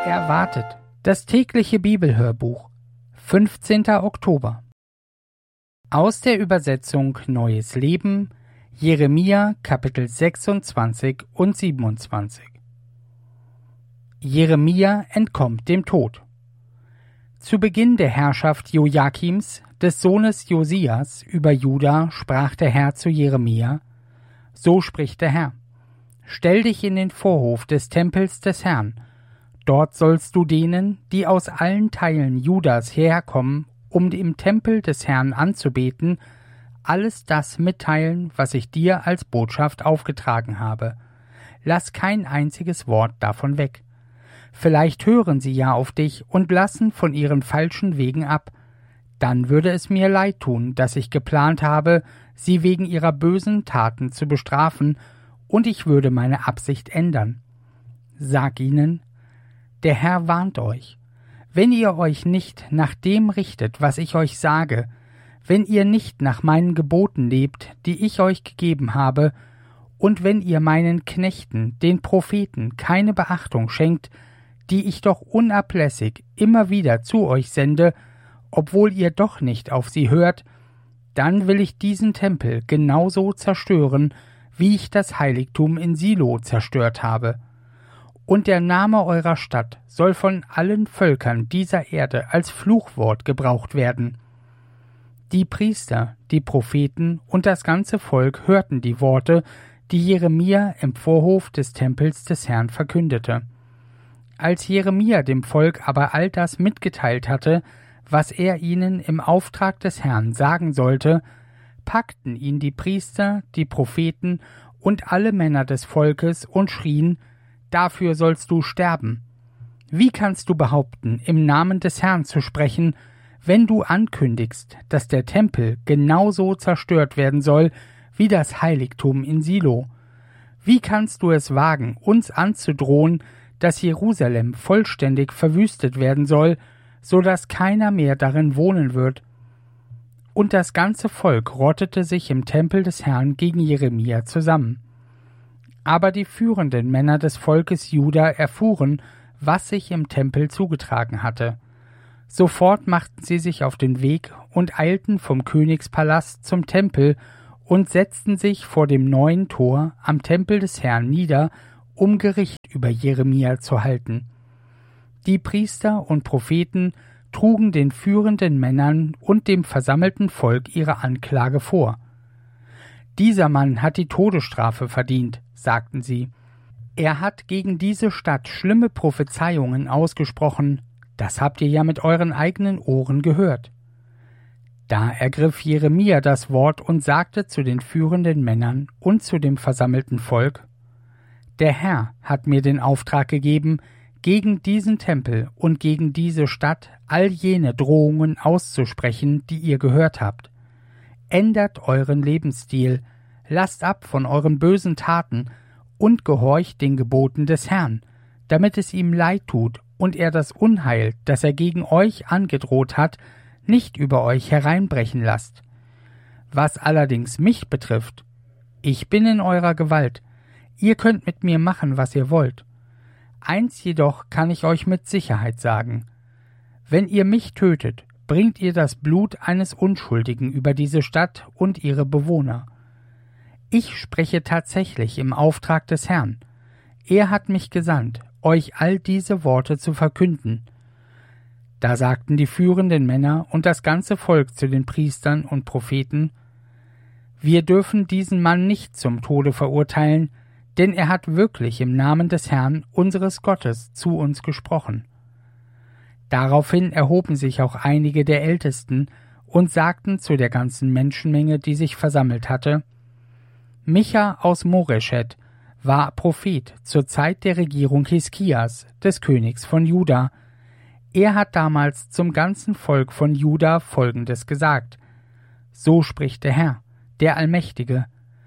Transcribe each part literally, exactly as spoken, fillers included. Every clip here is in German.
Erwartet, das tägliche Bibelhörbuch, fünfzehnter Oktober. Aus der Übersetzung Neues Leben, Jeremia Kapitel sechsundzwanzig und siebenundzwanzig. Jeremia entkommt dem Tod. Zu Beginn der Herrschaft Joachims, des Sohnes Josias, über Juda sprach der Herr zu Jeremia: So spricht der Herr: Stell dich in den Vorhof des Tempels des Herrn. Dort sollst du denen, die aus allen Teilen Judas herkommen, um im Tempel des Herrn anzubeten, alles das mitteilen, was ich dir als Botschaft aufgetragen habe. Lass kein einziges Wort davon weg. Vielleicht hören sie ja auf dich und lassen von ihren falschen Wegen ab. Dann würde es mir leid tun, dass ich geplant habe, sie wegen ihrer bösen Taten zu bestrafen, und ich würde meine Absicht ändern. Sag ihnen: Der Herr warnt euch. Wenn ihr euch nicht nach dem richtet, was ich euch sage, wenn ihr nicht nach meinen Geboten lebt, die ich euch gegeben habe, und wenn ihr meinen Knechten, den Propheten, keine Beachtung schenkt, die ich doch unablässig immer wieder zu euch sende, obwohl ihr doch nicht auf sie hört, dann will ich diesen Tempel genauso zerstören, wie ich das Heiligtum in Silo zerstört habe. Und der Name eurer Stadt soll von allen Völkern dieser Erde als Fluchwort gebraucht werden. Die Priester, die Propheten und das ganze Volk hörten die Worte, die Jeremia im Vorhof des Tempels des Herrn verkündete. Als Jeremia dem Volk aber all das mitgeteilt hatte, was er ihnen im Auftrag des Herrn sagen sollte, packten ihn die Priester, die Propheten und alle Männer des Volkes und schrien: Dafür sollst du sterben. Wie kannst du behaupten, im Namen des Herrn zu sprechen, wenn du ankündigst, dass der Tempel genauso zerstört werden soll wie das Heiligtum in Silo? Wie kannst du es wagen, uns anzudrohen, dass Jerusalem vollständig verwüstet werden soll, so dass keiner mehr darin wohnen wird? Und das ganze Volk rottete sich im Tempel des Herrn gegen Jeremia zusammen. Aber die führenden Männer des Volkes Juda erfuhren, was sich im Tempel zugetragen hatte. Sofort machten sie sich auf den Weg und eilten vom Königspalast zum Tempel und setzten sich vor dem neuen Tor am Tempel des Herrn nieder, um Gericht über Jeremia zu halten. Die Priester und Propheten trugen den führenden Männern und dem versammelten Volk ihre Anklage vor. Dieser Mann hat die Todesstrafe verdient, sagten sie. Er hat gegen diese Stadt schlimme Prophezeiungen ausgesprochen, das habt ihr ja mit euren eigenen Ohren gehört. Da ergriff Jeremia das Wort und sagte zu den führenden Männern und zu dem versammelten Volk: Der Herr hat mir den Auftrag gegeben, gegen diesen Tempel und gegen diese Stadt all jene Drohungen auszusprechen, die ihr gehört habt. Ändert euren Lebensstil, lasst ab von euren bösen Taten und gehorcht den Geboten des Herrn, damit es ihm leid tut und er das Unheil, das er gegen euch angedroht hat, nicht über euch hereinbrechen lasst. Was allerdings mich betrifft, ich bin in eurer Gewalt, ihr könnt mit mir machen, was ihr wollt. Eins jedoch kann ich euch mit Sicherheit sagen: Wenn ihr mich tötet, bringt ihr das Blut eines Unschuldigen über diese Stadt und ihre Bewohner. Ich spreche tatsächlich im Auftrag des Herrn. Er hat mich gesandt, euch all diese Worte zu verkünden. Da sagten die führenden Männer und das ganze Volk zu den Priestern und Propheten: Wir dürfen diesen Mann nicht zum Tode verurteilen, denn er hat wirklich im Namen des Herrn, unseres Gottes, zu uns gesprochen. Daraufhin erhoben sich auch einige der Ältesten und sagten zu der ganzen Menschenmenge, die sich versammelt hatte: Micha aus Moreschet war Prophet zur Zeit der Regierung Hiskias, des Königs von Juda. Er hat damals zum ganzen Volk von Juda Folgendes gesagt: So spricht der Herr, der Allmächtige: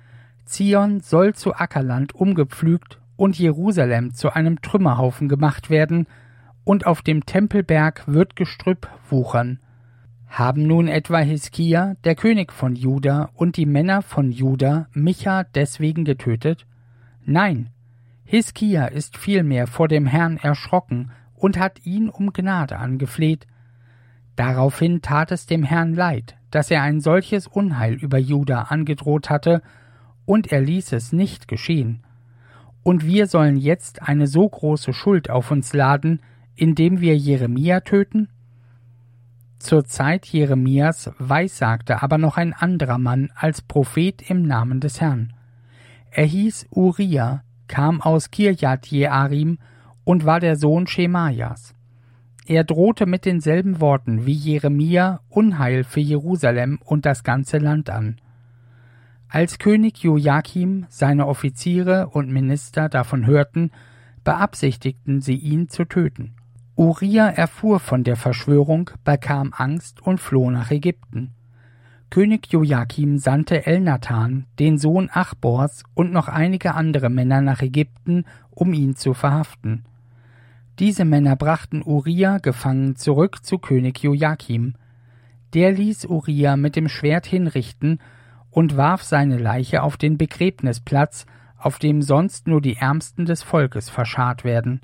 Zion soll zu Ackerland umgepflügt und Jerusalem zu einem Trümmerhaufen gemacht werden, und auf dem Tempelberg wird Gestrüpp wuchern. Haben nun etwa Hiskia, der König von Juda, und die Männer von Juda Micha deswegen getötet? Nein, Hiskia ist vielmehr vor dem Herrn erschrocken und hat ihn um Gnade angefleht. Daraufhin tat es dem Herrn leid, dass er ein solches Unheil über Juda angedroht hatte, und er ließ es nicht geschehen. Und wir sollen jetzt eine so große Schuld auf uns laden, indem wir Jeremia töten? Zur Zeit Jeremias weissagte aber noch ein anderer Mann als Prophet im Namen des Herrn. Er hieß Uria, kam aus Kirjat Jearim und war der Sohn Schemajas. Er drohte mit denselben Worten wie Jeremia Unheil für Jerusalem und das ganze Land an. Als König Joachim, seine Offiziere und Minister davon hörten, beabsichtigten sie ihn zu töten. Uria erfuhr von der Verschwörung, bekam Angst und floh nach Ägypten. König Joachim sandte Elnathan, den Sohn Achbors, und noch einige andere Männer nach Ägypten, um ihn zu verhaften. Diese Männer brachten Uria gefangen zurück zu König Joachim. Der ließ Uria mit dem Schwert hinrichten und warf seine Leiche auf den Begräbnisplatz, auf dem sonst nur die Ärmsten des Volkes verscharrt werden.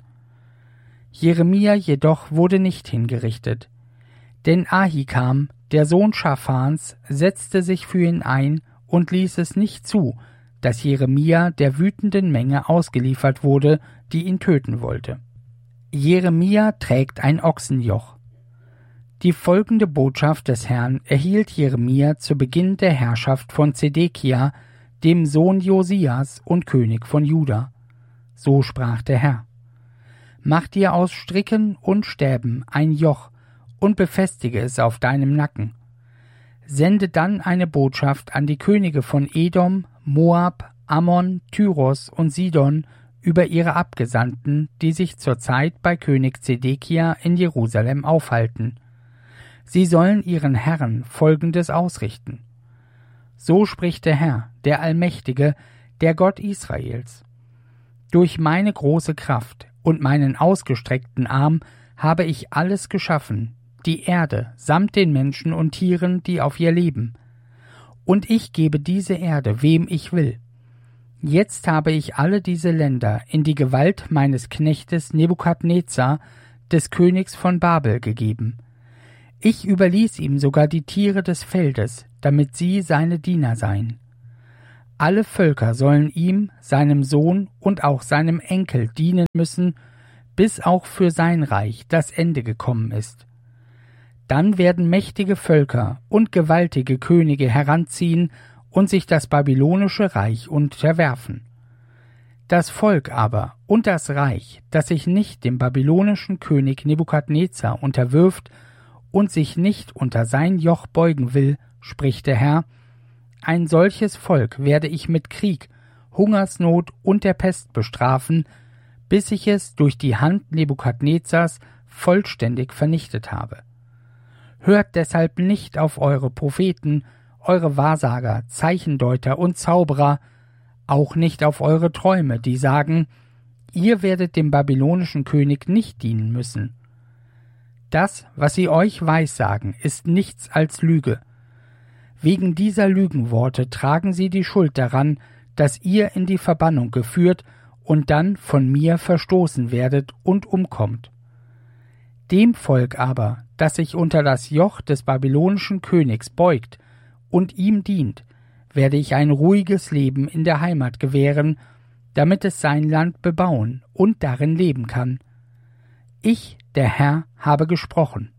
Jeremia jedoch wurde nicht hingerichtet, denn Ahikam, der Sohn Schaphans, setzte sich für ihn ein und ließ es nicht zu, dass Jeremia der wütenden Menge ausgeliefert wurde, die ihn töten wollte. Jeremia trägt ein Ochsenjoch. Die folgende Botschaft des Herrn erhielt Jeremia zu Beginn der Herrschaft von Zedekia, dem Sohn Josias und König von Juda. So sprach der Herr: Mach dir aus Stricken und Stäben ein Joch und befestige es auf deinem Nacken. Sende dann eine Botschaft an die Könige von Edom, Moab, Ammon, Tyros und Sidon über ihre Abgesandten, die sich zurzeit bei König Zedekia in Jerusalem aufhalten. Sie sollen ihren Herren Folgendes ausrichten: So spricht der Herr, der Allmächtige, der Gott Israels: Durch meine große Kraft und meinen ausgestreckten Arm habe ich alles geschaffen, die Erde samt den Menschen und Tieren, die auf ihr leben. Und ich gebe diese Erde, wem ich will. Jetzt habe ich alle diese Länder in die Gewalt meines Knechtes Nebukadnezar, des Königs von Babel, gegeben. Ich überließ ihm sogar die Tiere des Feldes, damit sie seine Diener seien. Alle Völker sollen ihm, seinem Sohn und auch seinem Enkel dienen müssen, bis auch für sein Reich das Ende gekommen ist. Dann werden mächtige Völker und gewaltige Könige heranziehen und sich das babylonische Reich unterwerfen. Das Volk aber und das Reich, das sich nicht dem babylonischen König Nebukadnezar unterwirft und sich nicht unter sein Joch beugen will, spricht der Herr, ein solches Volk werde ich mit Krieg, Hungersnot und der Pest bestrafen, bis ich es durch die Hand Nebukadnezars vollständig vernichtet habe. Hört deshalb nicht auf eure Propheten, eure Wahrsager, Zeichendeuter und Zauberer, auch nicht auf eure Träume, die sagen, ihr werdet dem babylonischen König nicht dienen müssen. Das, was sie euch weissagen, ist nichts als Lüge. Wegen dieser Lügenworte tragen sie die Schuld daran, dass ihr in die Verbannung geführt und dann von mir verstoßen werdet und umkommt. Dem Volk aber, das sich unter das Joch des babylonischen Königs beugt und ihm dient, werde ich ein ruhiges Leben in der Heimat gewähren, damit es sein Land bebauen und darin leben kann. Ich, der Herr, habe gesprochen.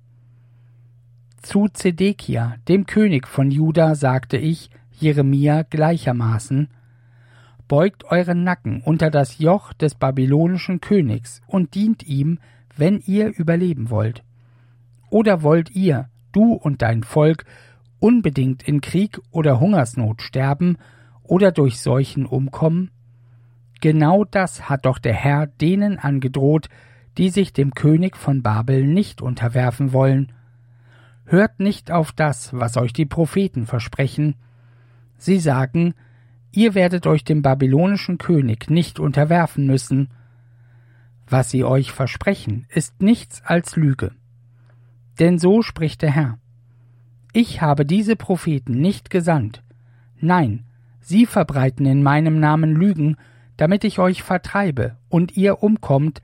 Zu Zedekia, dem König von Juda, sagte ich, Jeremia, gleichermaßen: Beugt euren Nacken unter das Joch des babylonischen Königs und dient ihm, wenn ihr überleben wollt. Oder wollt ihr, du und dein Volk, unbedingt in Krieg oder Hungersnot sterben oder durch Seuchen umkommen? Genau das hat doch der Herr denen angedroht, die sich dem König von Babel nicht unterwerfen wollen. Hört nicht auf das, was euch die Propheten versprechen. Sie sagen, ihr werdet euch dem babylonischen König nicht unterwerfen müssen. Was sie euch versprechen, ist nichts als Lüge. Denn so spricht der Herr: Ich habe diese Propheten nicht gesandt. Nein, sie verbreiten in meinem Namen Lügen, damit ich euch vertreibe und ihr umkommt,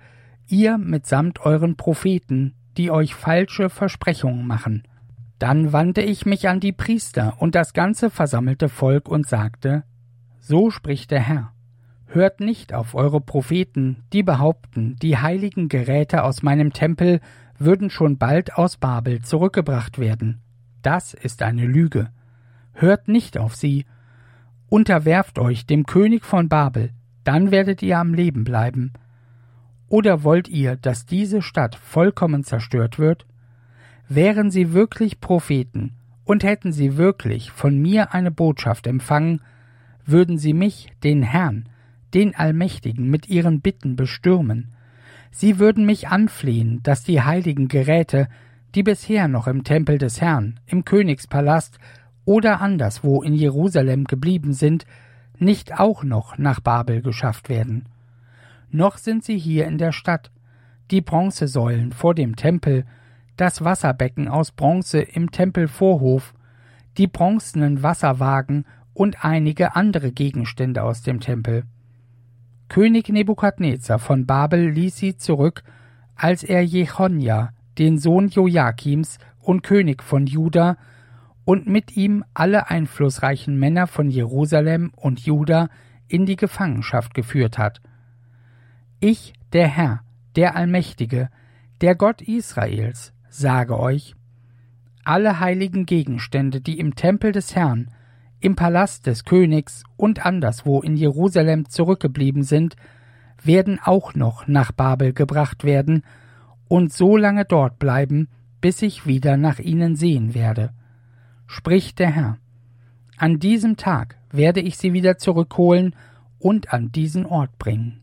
ihr mitsamt euren Propheten, die euch falsche Versprechungen machen. Dann wandte ich mich an die Priester und das ganze versammelte Volk und sagte, so spricht der Herr, hört nicht auf eure Propheten, die behaupten, die heiligen Geräte aus meinem Tempel würden schon bald aus Babel zurückgebracht werden. Das ist eine Lüge. Hört nicht auf sie. Unterwerft euch dem König von Babel, dann werdet ihr am Leben bleiben. Oder wollt ihr, dass diese Stadt vollkommen zerstört wird? Wären sie wirklich Propheten und hätten sie wirklich von mir eine Botschaft empfangen, würden sie mich, den Herrn, den Allmächtigen, mit ihren Bitten bestürmen. Sie würden mich anflehen, dass die heiligen Geräte, die bisher noch im Tempel des Herrn, im Königspalast oder anderswo in Jerusalem geblieben sind, nicht auch noch nach Babel geschafft werden. Noch sind sie hier in der Stadt, die Bronzesäulen vor dem Tempel, das Wasserbecken aus Bronze im Tempelvorhof, die bronzenen Wasserwagen und einige andere Gegenstände aus dem Tempel. König Nebukadnezar von Babel ließ sie zurück, als er Jechonja, den Sohn Joachims und König von Juda, und mit ihm alle einflussreichen Männer von Jerusalem und Juda in die Gefangenschaft geführt hat. Ich, der Herr, der Allmächtige, der Gott Israels, sage euch, alle heiligen Gegenstände, die im Tempel des Herrn, im Palast des Königs und anderswo in Jerusalem zurückgeblieben sind, werden auch noch nach Babel gebracht werden und so lange dort bleiben, bis ich wieder nach ihnen sehen werde, spricht der Herr. An diesem Tag werde ich sie wieder zurückholen und an diesen Ort bringen.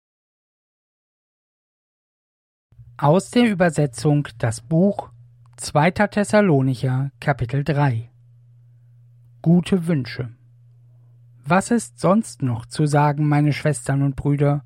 Aus der Übersetzung das Buch zweiter Thessalonicher, Kapitel drei. Gute Wünsche. Was ist sonst noch zu sagen, meine Schwestern und Brüder?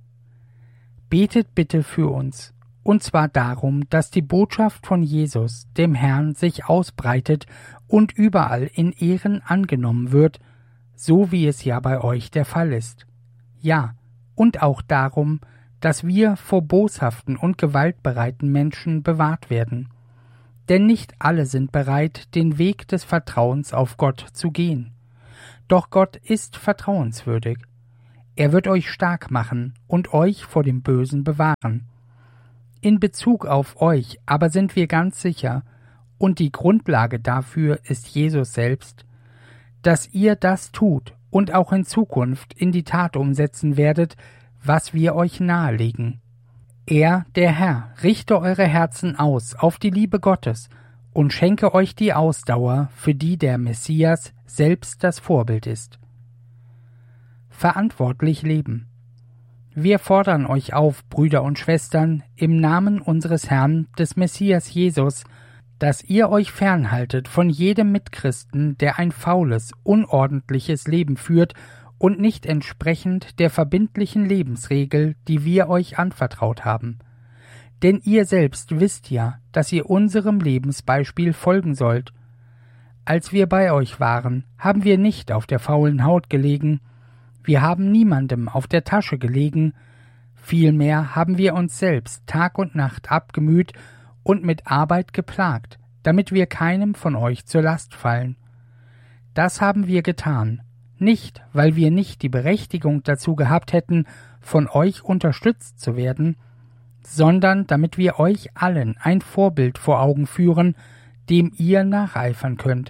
Betet bitte für uns, und zwar darum, dass die Botschaft von Jesus, dem Herrn, sich ausbreitet und überall in Ehren angenommen wird, so wie es ja bei euch der Fall ist. Ja, und auch darum, dass wir vor boshaften und gewaltbereiten Menschen bewahrt werden. Denn nicht alle sind bereit, den Weg des Vertrauens auf Gott zu gehen. Doch Gott ist vertrauenswürdig. Er wird euch stark machen und euch vor dem Bösen bewahren. In Bezug auf euch aber sind wir ganz sicher, und die Grundlage dafür ist Jesus selbst, dass ihr das tut und auch in Zukunft in die Tat umsetzen werdet, was wir euch nahelegen. Er, der Herr, richte eure Herzen aus auf die Liebe Gottes und schenke euch die Ausdauer, für die der Messias selbst das Vorbild ist. Verantwortlich leben. Wir fordern euch auf, Brüder und Schwestern, im Namen unseres Herrn, des Messias Jesus, dass ihr euch fernhaltet von jedem Mitchristen, der ein faules, unordentliches Leben führt und nicht entsprechend der verbindlichen Lebensregel, die wir euch anvertraut haben. Denn ihr selbst wisst ja, dass ihr unserem Lebensbeispiel folgen sollt. Als wir bei euch waren, haben wir nicht auf der faulen Haut gelegen, wir haben niemandem auf der Tasche gelegen, vielmehr haben wir uns selbst Tag und Nacht abgemüht und mit Arbeit geplagt, damit wir keinem von euch zur Last fallen. Das haben wir getan, nicht, weil wir nicht die Berechtigung dazu gehabt hätten, von euch unterstützt zu werden, sondern damit wir euch allen ein Vorbild vor Augen führen, dem ihr nacheifern könnt.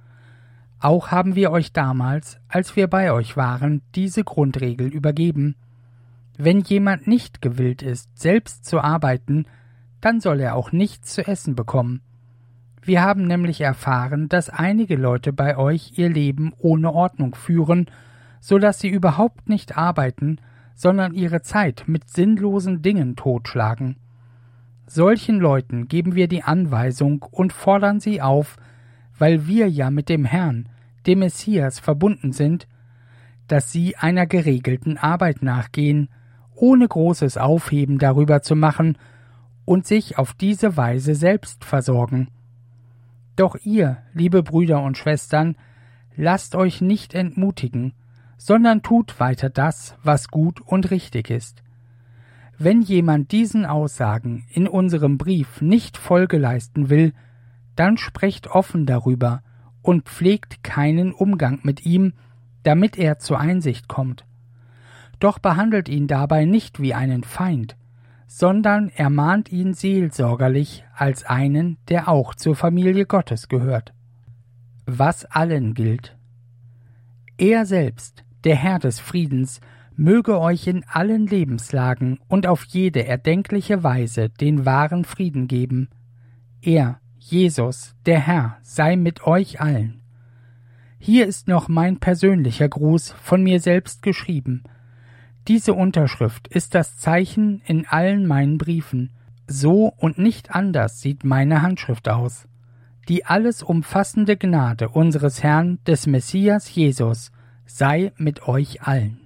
Auch haben wir euch damals, als wir bei euch waren, diese Grundregel übergeben. Wenn jemand nicht gewillt ist, selbst zu arbeiten, dann soll er auch nichts zu essen bekommen. Wir haben nämlich erfahren, dass einige Leute bei euch ihr Leben ohne Ordnung führen, so dass sie überhaupt nicht arbeiten, sondern ihre Zeit mit sinnlosen Dingen totschlagen. Solchen Leuten geben wir die Anweisung und fordern sie auf, weil wir ja mit dem Herrn, dem Messias, verbunden sind, dass sie einer geregelten Arbeit nachgehen, ohne großes Aufheben darüber zu machen und sich auf diese Weise selbst versorgen. Doch ihr, liebe Brüder und Schwestern, lasst euch nicht entmutigen, sondern tut weiter das, was gut und richtig ist. Wenn jemand diesen Aussagen in unserem Brief nicht Folge leisten will, dann sprecht offen darüber und pflegt keinen Umgang mit ihm, damit er zur Einsicht kommt. Doch behandelt ihn dabei nicht wie einen Feind, sondern ermahnt ihn seelsorgerlich als einen, der auch zur Familie Gottes gehört. Was allen gilt. Er selbst, der Herr des Friedens, möge euch in allen Lebenslagen und auf jede erdenkliche Weise den wahren Frieden geben. Er, Jesus, der Herr, sei mit euch allen. Hier ist noch mein persönlicher Gruß von mir selbst geschrieben. Diese Unterschrift ist das Zeichen in allen meinen Briefen. So und nicht anders sieht meine Handschrift aus. Die alles umfassende Gnade unseres Herrn, des Messias Jesus, sei mit euch allen.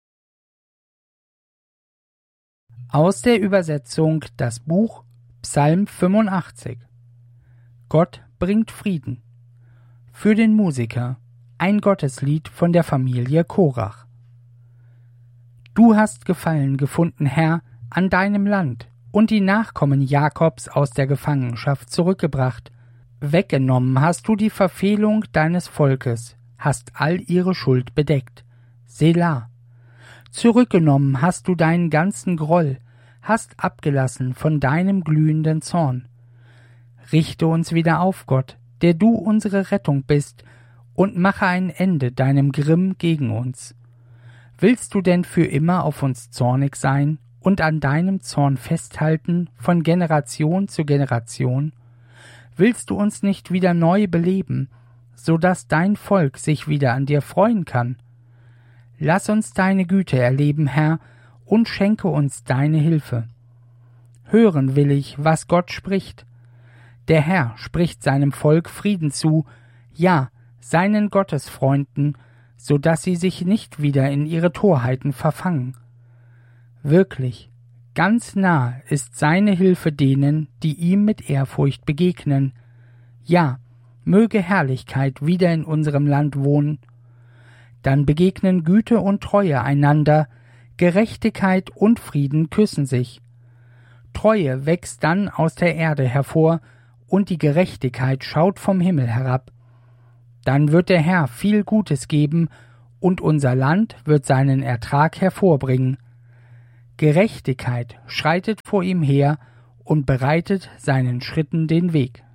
Aus der Übersetzung das Buch Psalm fünfundachtzig. Gott bringt Frieden. Für den Musiker ein Gotteslied von der Familie Korach. Du hast Gefallen gefunden, Herr, an deinem Land und die Nachkommen Jakobs aus der Gefangenschaft zurückgebracht. Weggenommen hast du die Verfehlung deines Volkes, hast all ihre Schuld bedeckt. Selah. Zurückgenommen hast du deinen ganzen Groll, hast abgelassen von deinem glühenden Zorn. Richte uns wieder auf, Gott, der du unsere Rettung bist, und mache ein Ende deinem Grimm gegen uns. Willst du denn für immer auf uns zornig sein und an deinem Zorn festhalten von Generation zu Generation? Willst du uns nicht wieder neu beleben, so dass dein Volk sich wieder an dir freuen kann? Lass uns deine Güte erleben, Herr, und schenke uns deine Hilfe. Hören will ich, was Gott spricht. Der Herr spricht seinem Volk Frieden zu, ja, seinen Gottesfreunden, so dass sie sich nicht wieder in ihre Torheiten verfangen. Wirklich, ganz nah ist seine Hilfe denen, die ihm mit Ehrfurcht begegnen. Ja, möge Herrlichkeit wieder in unserem Land wohnen. Dann begegnen Güte und Treue einander, Gerechtigkeit und Frieden küssen sich. Treue wächst dann aus der Erde hervor, und die Gerechtigkeit schaut vom Himmel herab. Dann wird der Herr viel Gutes geben, und unser Land wird seinen Ertrag hervorbringen. Gerechtigkeit schreitet vor ihm her und bereitet seinen Schritten den Weg.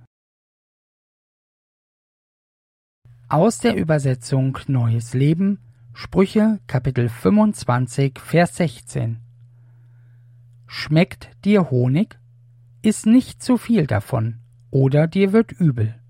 Aus der Übersetzung Neues Leben, Sprüche, Kapitel fünfundzwanzig, Vers sechzehn. Schmeckt dir Honig? Iss nicht zu viel davon, oder dir wird übel.